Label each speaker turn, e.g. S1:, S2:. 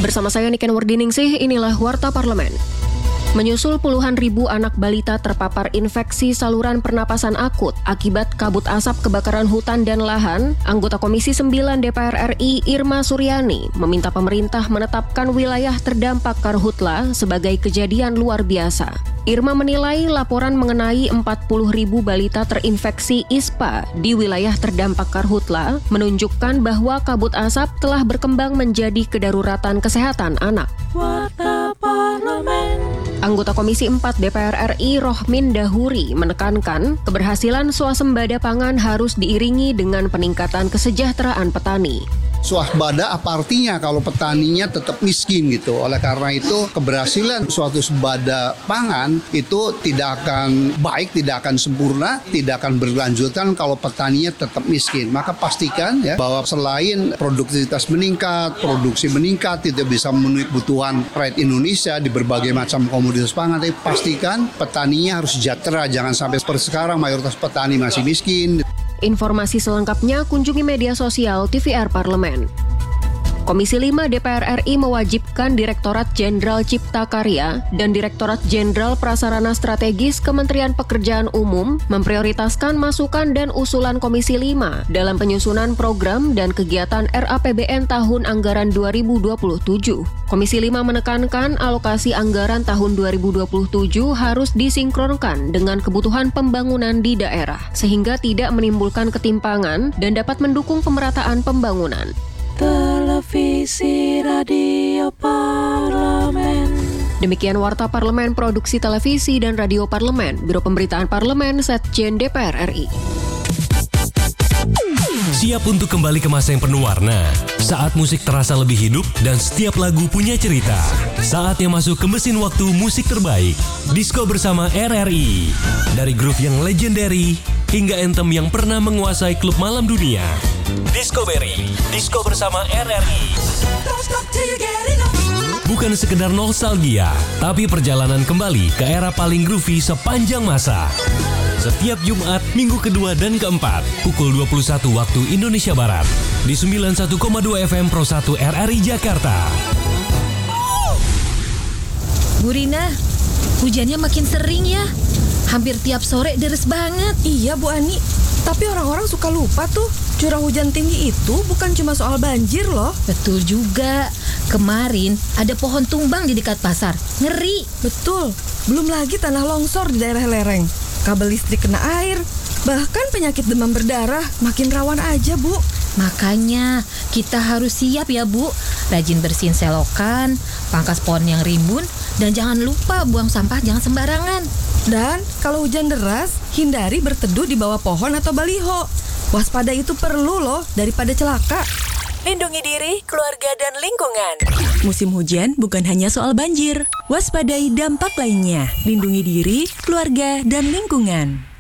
S1: Bersama saya Niken Wardiningsih, inilah Warta Parlemen. Menyusul puluhan ribu anak balita terpapar infeksi saluran pernapasan akut akibat kabut asap kebakaran hutan dan lahan, anggota Komisi 9 DPR RI Irma Suryani meminta pemerintah menetapkan wilayah terdampak karhutla sebagai kejadian luar biasa. Irma menilai laporan mengenai 40 ribu balita terinfeksi ISPA di wilayah terdampak karhutla menunjukkan bahwa kabut asap telah berkembang menjadi kedaruratan kesehatan anak.
S2: Warta Parlemen.
S1: Anggota Komisi 4 DPR RI Rohmin Dahuri menekankan keberhasilan swasembada pangan harus diiringi dengan peningkatan kesejahteraan petani.
S3: Swasembada apa artinya kalau petaninya tetap miskin gitu. Oleh karena itu keberhasilan suatu swasembada pangan itu tidak akan baik, tidak akan sempurna, tidak akan berlanjutan kalau petaninya tetap miskin. Maka pastikan ya bahwa selain produktivitas meningkat, produksi meningkat, tidak bisa memenuhi kebutuhan rakyat Indonesia di berbagai macam komoditas pangan, tapi pastikan petaninya harus sejahtera. Jangan sampai seperti sekarang mayoritas petani masih miskin.
S1: Informasi selengkapnya kunjungi media sosial TVR Parlemen. Komisi 5 DPR RI mewajibkan Direktorat Jenderal Cipta Karya dan Direktorat Jenderal Prasarana Strategis Kementerian Pekerjaan Umum memprioritaskan masukan dan usulan Komisi 5 dalam penyusunan program dan kegiatan RAPBN tahun anggaran 2027. Komisi 5 menekankan alokasi anggaran tahun 2027 harus disinkronkan dengan kebutuhan pembangunan di daerah, sehingga tidak menimbulkan ketimpangan dan dapat mendukung pemerataan pembangunan.
S2: Televisi Radio Parlemen.
S1: Demikian Warta Parlemen Produksi Televisi dan Radio Parlemen, Biro Pemberitaan Parlemen, Setjen DPR RI.
S4: Siap untuk kembali ke masa yang penuh warna. Saat musik terasa lebih hidup dan setiap lagu punya cerita. Saatnya masuk ke mesin waktu musik terbaik. Disko bersama RRI. Dari grup yang legendary hingga anthem yang pernah menguasai klub malam dunia. Discovery, Disko bersama RRI. Bukan sekedar nostalgia, tapi perjalanan kembali ke era paling groovy sepanjang masa. Setiap Jumat, minggu kedua dan keempat, pukul 21 waktu Indonesia Barat, di 91,2 FM Pro 1 RRI Jakarta.
S5: Bu Rina, hujannya makin sering ya. Hampir tiap sore deres banget.
S6: Iya Bu Ani, tapi orang-orang suka lupa tuh. Curah hujan tinggi itu bukan cuma soal banjir loh.
S5: Betul juga. Kemarin ada pohon tumbang di dekat pasar. Ngeri.
S6: Betul. Belum lagi tanah longsor di daerah lereng. Kabel listrik kena air. Bahkan penyakit demam berdarah makin rawan aja, Bu.
S5: Makanya kita harus siap ya, Bu. Rajin bersihin selokan, pangkas pohon yang rimbun, dan jangan lupa buang sampah jangan sembarangan.
S6: Dan kalau hujan deras, hindari berteduh di bawah pohon atau baliho. Waspada itu perlu loh daripada celaka.
S2: Lindungi diri, keluarga, dan lingkungan.
S7: Musim hujan bukan hanya soal banjir. Waspadai dampak lainnya. Lindungi diri, keluarga, dan lingkungan.